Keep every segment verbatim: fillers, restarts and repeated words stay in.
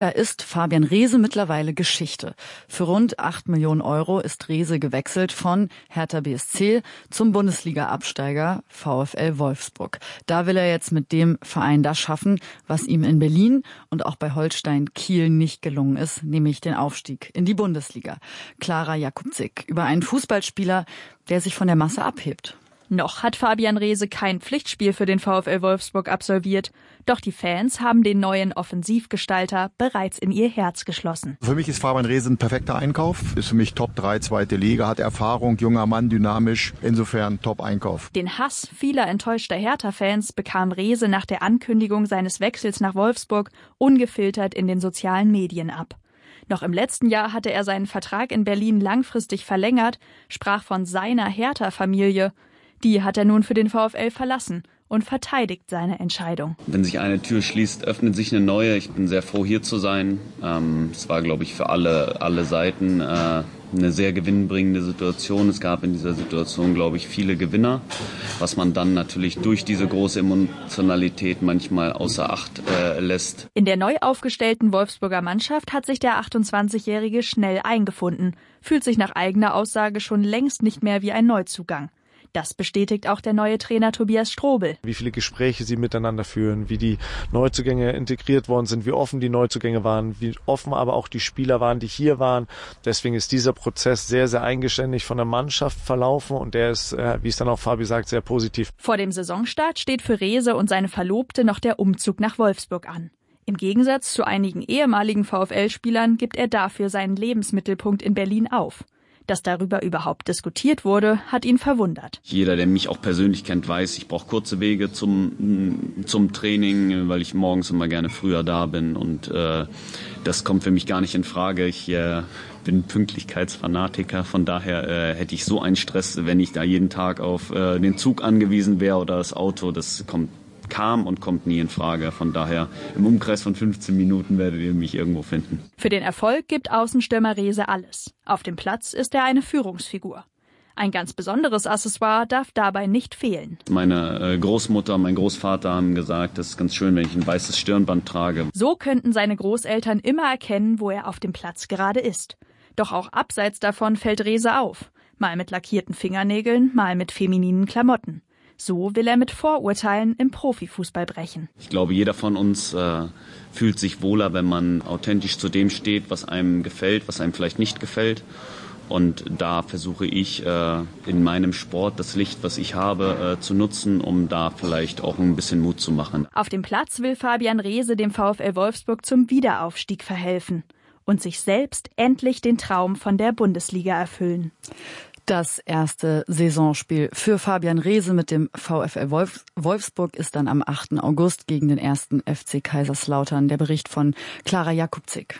Da ist Fabian Reese mittlerweile Geschichte. Für rund acht Millionen Euro ist Reese gewechselt von Hertha B S C zum Bundesliga-Absteiger VfL Wolfsburg. Da will er jetzt mit dem Verein das schaffen, was ihm in Berlin und auch bei Holstein Kiel nicht gelungen ist, nämlich den Aufstieg in die Bundesliga. Klara Jakubczyk über einen Fußballspieler, der sich von der Masse abhebt. Noch hat Fabian Reese kein Pflichtspiel für den VfL Wolfsburg absolviert. Doch die Fans haben den neuen Offensivgestalter bereits in ihr Herz geschlossen. Für mich ist Fabian Reese ein perfekter Einkauf. Ist für mich Top drei, zweite Liga, hat Erfahrung, junger Mann, dynamisch. Insofern Top-Einkauf. Den Hass vieler enttäuschter Hertha-Fans bekam Reese nach der Ankündigung seines Wechsels nach Wolfsburg ungefiltert in den sozialen Medien ab. Noch im letzten Jahr hatte er seinen Vertrag in Berlin langfristig verlängert, sprach von seiner Hertha-Familie. Die hat er nun für den VfL verlassen und verteidigt seine Entscheidung. Wenn sich eine Tür schließt, öffnet sich eine neue. Ich bin sehr froh, hier zu sein. Ähm, es war, glaube ich, für alle, alle Seiten äh, eine sehr gewinnbringende Situation. Es gab in dieser Situation, glaube ich, viele Gewinner, was man dann natürlich durch diese große Emotionalität manchmal außer Acht äh, lässt. In der neu aufgestellten Wolfsburger Mannschaft hat sich der achtundzwanzigjährige schnell eingefunden, fühlt sich nach eigener Aussage schon längst nicht mehr wie ein Neuzugang. Das bestätigt auch der neue Trainer Tobias Strobel. Wie viele Gespräche sie miteinander führen, wie die Neuzugänge integriert worden sind, wie offen die Neuzugänge waren, wie offen aber auch die Spieler waren, die hier waren. Deswegen ist dieser Prozess sehr, sehr eigenständig von der Mannschaft verlaufen und der ist, wie es dann auch Fabi sagt, sehr positiv. Vor dem Saisonstart steht für Reese und seine Verlobte noch der Umzug nach Wolfsburg an. Im Gegensatz zu einigen ehemaligen VfL-Spielern gibt er dafür seinen Lebensmittelpunkt in Berlin auf. Dass darüber überhaupt diskutiert wurde, hat ihn verwundert. Jeder, der mich auch persönlich kennt, weiß, ich brauche kurze Wege zum, zum Training, weil ich morgens immer gerne früher da bin. Und äh, das kommt für mich gar nicht in Frage. Ich äh, bin Pünktlichkeitsfanatiker. Von daher äh, hätte ich so einen Stress, wenn ich da jeden Tag auf äh, den Zug angewiesen wäre oder das Auto. Das kommt kam und kommt nie in Frage. Von daher im Umkreis von fünfzehn Minuten werdet ihr mich irgendwo finden. Für den Erfolg gibt Außenstürmer Reese alles. Auf dem Platz ist er eine Führungsfigur. Ein ganz besonderes Accessoire darf dabei nicht fehlen. Meine Großmutter, mein Großvater haben gesagt, das ist ganz schön, wenn ich ein weißes Stirnband trage. So könnten seine Großeltern immer erkennen, wo er auf dem Platz gerade ist. Doch auch abseits davon fällt Reese auf. Mal mit lackierten Fingernägeln, mal mit femininen Klamotten. So will er mit Vorurteilen im Profifußball brechen. Ich glaube, jeder von uns äh, fühlt sich wohler, wenn man authentisch zu dem steht, was einem gefällt, was einem vielleicht nicht gefällt. Und da versuche ich äh, in meinem Sport das Licht, was ich habe, äh, zu nutzen, um da vielleicht auch ein bisschen Mut zu machen. Auf dem Platz will Fabian Reese dem VfL Wolfsburg zum Wiederaufstieg verhelfen und sich selbst endlich den Traum von der Bundesliga erfüllen. Das erste Saisonspiel für Fabian Reese mit dem VfL Wolf- Wolfsburg ist dann am achten August gegen den ersten F C Kaiserslautern. Der Bericht von Klara Jakubczyk.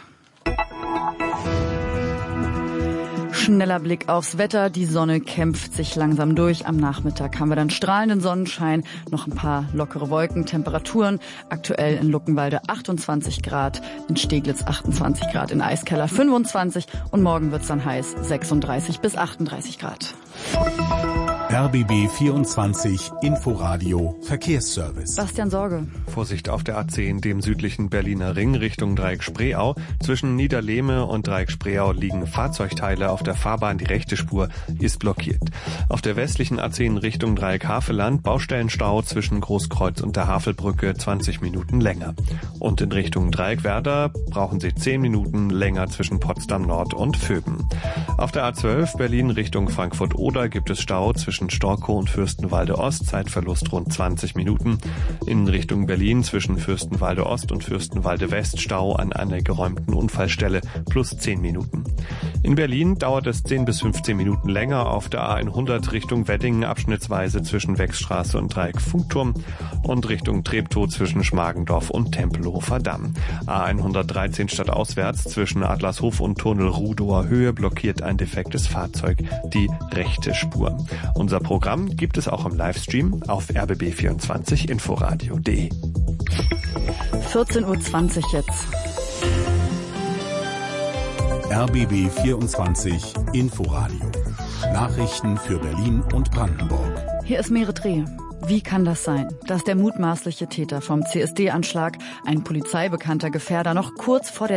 Schneller Blick aufs Wetter. Die Sonne kämpft sich langsam durch. Am Nachmittag haben wir dann strahlenden Sonnenschein, noch ein paar lockere Wolken, Temperaturen. Aktuell in Luckenwalde achtundzwanzig Grad, in Steglitz achtundzwanzig Grad, in Eiskeller fünfundzwanzig und morgen wird's dann heiß, sechsunddreißig bis achtunddreißig Grad. R B B vierundzwanzig Inforadio Verkehrsservice. Bastian Sorge. Vorsicht auf der A zehn, dem südlichen Berliner Ring Richtung Dreieck-Spreeau. Zwischen Niederlehme und Dreieck-Spreeau liegen Fahrzeugteile auf der Fahrbahn. Die rechte Spur ist blockiert. Auf der westlichen A zehn Richtung Dreieck-Havelland Baustellenstau zwischen Großkreuz und der Havelbrücke zwanzig Minuten länger. Und in Richtung Dreieck-Werder brauchen Sie zehn Minuten länger zwischen Potsdam Nord und Vöben. Auf der A zwölf Berlin Richtung Frankfurt-Oder gibt es Stau zwischen Storkow und Fürstenwalde Ost, Zeitverlust rund zwanzig Minuten. In Richtung Berlin zwischen Fürstenwalde Ost und Fürstenwalde West Stau an einer geräumten Unfallstelle plus zehn Minuten. In Berlin dauert es zehn bis fünfzehn Minuten länger auf der A hundert Richtung Weddingen abschnittsweise zwischen Wechsstraße und Dreieck Funkturm und Richtung Treptow zwischen Schmargendorf und Tempelhofer Damm. A hundertdreizehn stadtauswärts zwischen Adlershof und Tunnel Rudower Höhe blockiert ein defektes Fahrzeug die rechte Spur. Unser Programm gibt es auch im Livestream auf r b b vierundzwanzig inforadio punkt de. vierzehn Uhr zwanzig jetzt. R B B vierundzwanzig Inforadio. Nachrichten für Berlin und Brandenburg. Hier ist Merit Reh. Wie kann das sein, dass der mutmaßliche Täter vom C S D-Anschlag, ein polizeibekannter Gefährder, noch kurz vor der